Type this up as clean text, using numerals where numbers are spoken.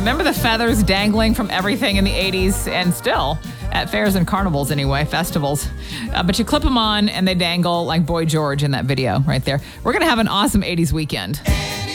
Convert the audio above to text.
Remember the feathers dangling from everything in the 80s and still at fairs and carnivals anyway, festivals. But you clip them on and they dangle like Boy George in that video right there. We're going to have an awesome 80s weekend.